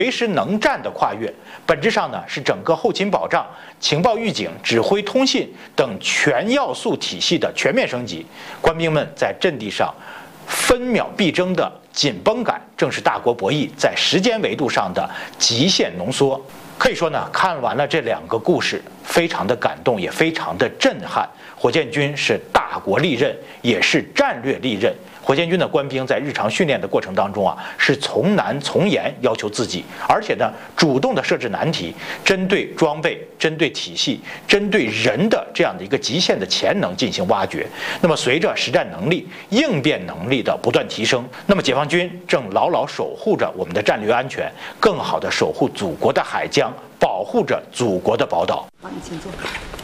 随时能战的跨越，本质上呢是整个后勤保障、情报预警、指挥通信等全要素体系的全面升级。官兵们在阵地上分秒必争的紧绷感，正是大国博弈在时间维度上的极限浓缩。可以说呢，看完了这2个故事，非常的感动，也非常的震撼。火箭军是大国利刃，也是战略利刃。火箭军的官兵在日常训练的过程当中是从难从严要求自己，而且呢，主动的设置难题，针对装备、针对体系、针对人的这样的一个极限的潜能进行挖掘。那么，随着实战能力、应变能力的不断提升，那么解放军正牢牢守护着我们的战略安全，更好地守护祖国的海疆，保护着祖国的宝岛。 好，你请坐。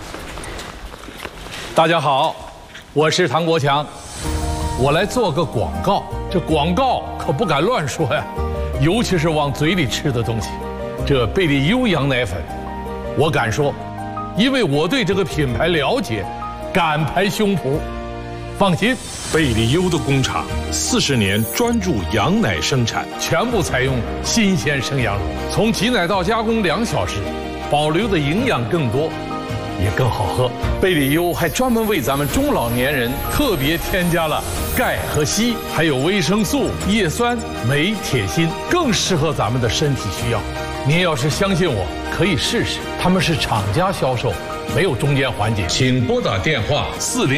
大家好，我是唐国强。我来做个广告，这广告可不敢乱说呀，尤其是往嘴里吃的东西。这贝利优羊奶粉，我敢说，因为我对这个品牌了解，敢拍胸脯。放心， 贝利优的工厂40年专注羊奶生产， 全部采用新鲜生羊乳，从挤奶到加工2小时，保留的营养更多。也更好喝。贝利优还专门为咱们中老年人特别添加了钙和硒，还有维生素、叶酸、镁、铁、锌，更适合咱们的身体需要。您要是相信我，可以试试。他们是厂家销售，没有中间环节。请拨打电话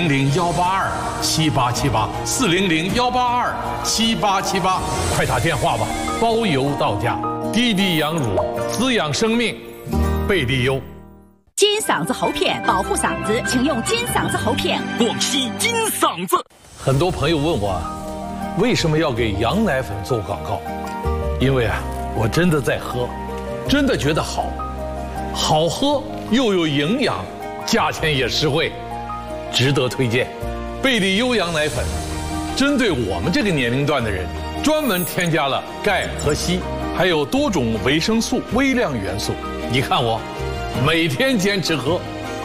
400-182-7878，400-182-7878，快打电话吧，包邮到家。滴滴羊乳，滋养生命，贝利优。 金嗓子喉片保护嗓子，请用金嗓子喉片。 广西金嗓子。 很多朋友问我，为什么要给羊奶粉做广告？因为我真的在喝，真的觉得好喝又有营养，价钱也实惠，值得推荐。贝利优羊奶粉，针对我们这个年龄段的人，专门添加了钙和硒，还有多种维生素、微量元素。你看我。每天坚持喝。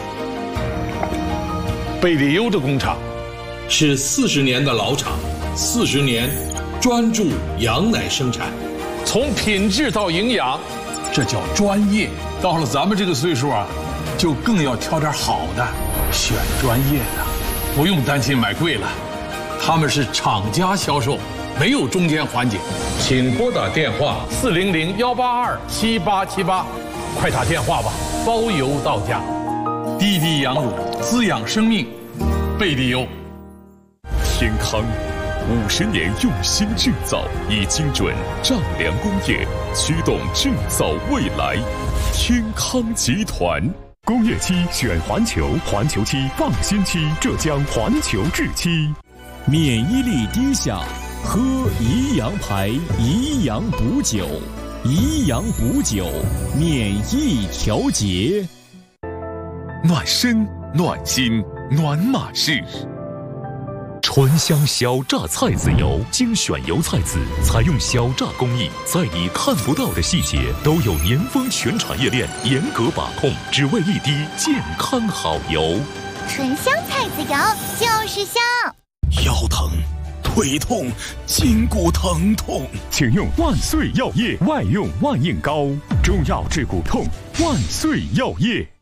贝利优的工厂是40年的老厂，40年专注羊奶生产，从品质到营养，这叫专业。到了咱们这个岁数就更要挑点好的，选专业的，不用担心买贵了。他们是厂家销售，没有中间环节。请拨打电话400-182-7878，快打电话吧。包邮到家，滴滴羊乳，滋养生命，贝利优。 天康50年用心制造，以精准丈量工业驱动制造未来。天康集团。 工业漆选环球，环球漆放心漆，浙江环球制漆。 免疫力低下，喝宜阳牌宜阳补酒。宜阳补酒，免疫调节， 暖身、暖心、暖马式。醇香小榨菜籽油，精选油菜籽，采用小榨工艺，在你看不到的细节都有年丰全产业链严格把控，只为一滴健康好油。 醇香菜籽油就是香。 腰疼。腿痛，筋骨疼痛， 请用万岁药业外用万应膏，中药治骨痛，万岁药业。